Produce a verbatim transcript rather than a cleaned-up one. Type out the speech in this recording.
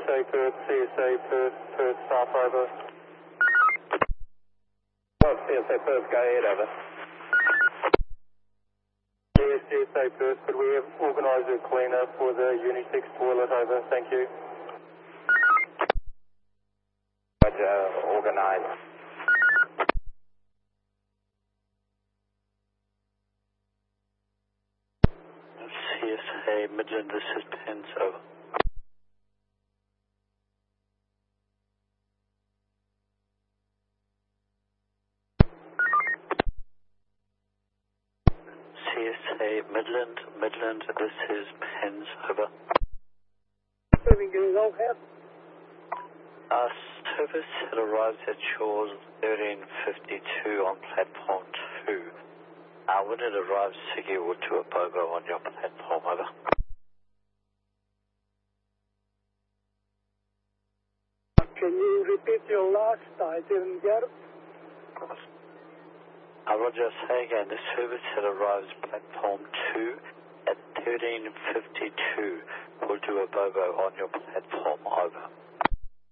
A Perth, C S A Perth, Perth staff over. Oh, C S A Perth, go ahead, over. Yes, C S A Perth, could we have organised a cleaner for the unisex toilet over? Thank you. Roger, organised. C S A Midland, this is Pence, over. C S A Midland, Midland, this is Pence, over. Serving Golf House. Uh, service had arrived at Shores thirteen fifty-two on platform two. Uh, when it arrives, Siggy will do a BOGO on your platform, over. Can you repeat your last? I didn't get it. Uh, Roger, say again, the service had arrived platform two at thirteen fifty-two. We'll do a BOGO on your platform, over.